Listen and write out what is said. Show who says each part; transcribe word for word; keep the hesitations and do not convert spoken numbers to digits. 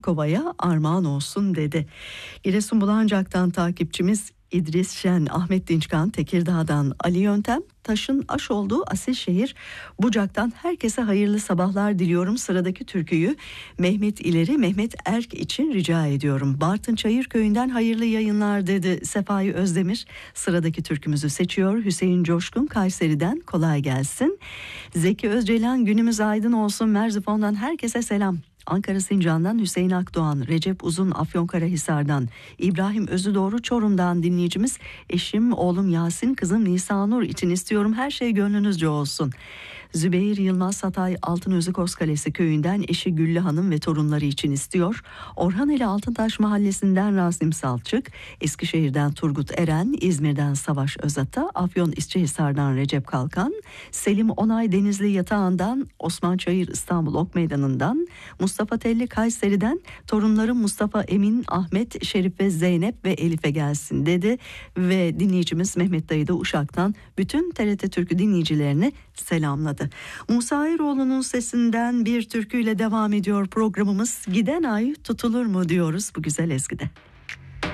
Speaker 1: Kova'ya armağan olsun dedi. Giresun Bulancak'tan takipçimiz İdris Şen, Ahmet Dinçkan Tekirdağ'dan, Ali Yöntem taşın aş olduğu asil şehir Bucak'tan herkese hayırlı sabahlar diliyorum. Sıradaki türküyü Mehmet İleri Mehmet Erk için rica ediyorum. Bartın Çayırköy'ünden hayırlı yayınlar dedi Sefai Özdemir. Sıradaki türkümüzü seçiyor. Hüseyin Coşkun Kayseri'den kolay gelsin. Zeki Özceylan günümüz aydın olsun. Merzifon'dan herkese selam. Ankara Sincan'dan Hüseyin Akdoğan, Recep Uzun Afyonkarahisar'dan, İbrahim Özüdoğru Çorum'dan dinleyicimiz eşim, oğlum Yasin, kızım Nisanur için istiyorum her şey gönlünüzce olsun. Zübeyir Yılmaz Hatay Altınözü Koskalesi köyünden eşi Güllü Hanım ve torunları için istiyor. Orhaneli Altıntaş Mahallesi'nden Rasim Salçık, Eskişehir'den Turgut Eren, İzmir'den Savaş Özata, Afyon İsçihisar'dan Recep Kalkan, Selim Onay Denizli Yatağı'ndan, Osman Çayır İstanbul Ok Meydanı'ndan, Mustafa Telli Kayseri'den torunlarım Mustafa Emin, Ahmet, Şerif ve Zeynep ve Elif'e gelsin dedi. Ve dinleyicimiz Mehmet Dayı da Uşak'tan bütün T R T Türkü dinleyicilerini selamladı. Musa Eroğlu'nun sesinden bir türküyle devam ediyor programımız. Giden ay tutulur mu diyoruz bu güzel ezgide.